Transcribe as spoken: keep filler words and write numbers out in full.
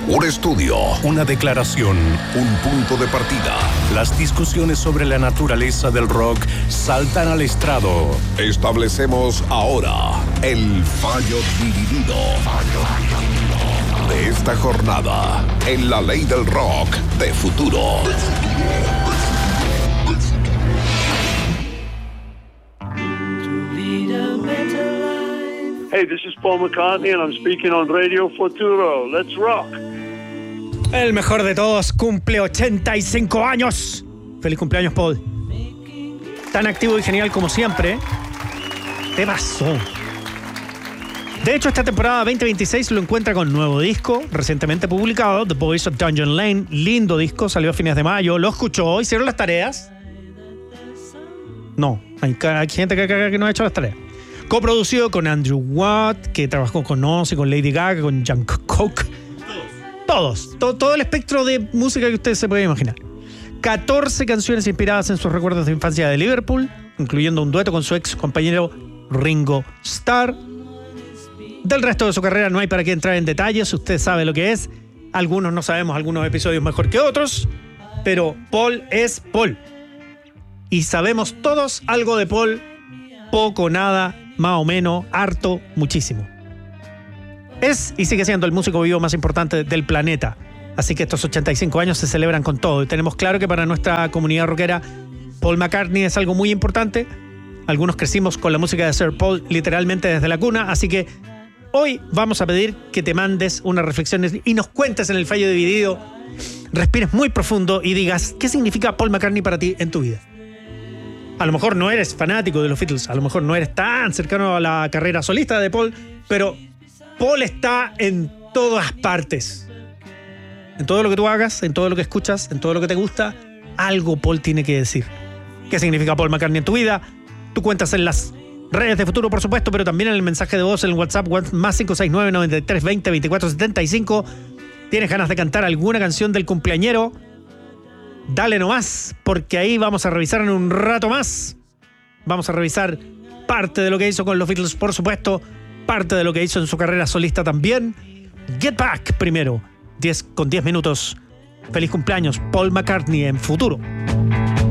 Un estudio, una declaración, un punto de partida. Las discusiones sobre la naturaleza del rock saltan al estrado. Establecemos ahora el fallo dividido de esta jornada en la ley del rock de futuro. Hey, this is Paul McCartney and I'm speaking on Radio Futuro. Let's rock. El mejor de todos cumple ochenta y cinco años. Feliz cumpleaños, Paul. Tan activo y genial como siempre. ¿Qué pasó? De hecho, esta temporada veinte veintiséis lo encuentra con nuevo disco, recientemente publicado, The Boys of Dungeon Lane. Lindo disco, salió a fines de mayo. ¿Lo escuchó? ¿Hicieron las tareas? No, hay, hay gente que, que, que no ha hecho las tareas. Coproducido con Andrew Watt, que trabajó con Ozzy, con Lady Gaga, con Jungkook. Todos, todo, todo el espectro de música que ustedes se pueden imaginar. catorce canciones inspiradas en sus recuerdos de infancia de Liverpool, incluyendo un dueto con su ex compañero Ringo Starr. Del resto de su carrera no hay para qué entrar en detalles, usted sabe lo que es. Algunos no sabemos, algunos episodios mejor que otros, pero Paul es Paul. Y sabemos todos algo de Paul, poco, nada, más o menos, harto, muchísimo. Es y sigue siendo el músico vivo más importante del planeta. Así que estos ochenta y cinco años se celebran con todo. Y tenemos claro que para nuestra comunidad rockera, Paul McCartney es algo muy importante. Algunos crecimos con la música de Sir Paul literalmente desde la cuna. Así que hoy vamos a pedir que te mandes unas reflexiones y nos cuentes en el fallo dividido. Respires muy profundo y digas qué significa Paul McCartney para ti en tu vida. A lo mejor no eres fanático de los Beatles, a lo mejor no eres tan cercano a la carrera solista de Paul, pero Paul está en todas partes. En todo lo que tú hagas, en todo lo que escuchas, en todo lo que te gusta, algo Paul tiene que decir. ¿Qué significa Paul McCartney en tu vida? Tú cuentas en las redes de Futuro, por supuesto, pero también en el mensaje de voz en el WhatsApp más cinco seis nueve, noventa y tres, veinte, veinticuatro setenta y cinco. ¿Tienes ganas de cantar alguna canción del cumpleañero? Dale nomás, porque ahí vamos a revisar en un rato más. Vamos a revisar parte de lo que hizo con los Beatles, por supuesto, parte de lo que hizo en su carrera solista también. Get Back primero, diez con diez minutos. Feliz cumpleaños, Paul McCartney en Futuro.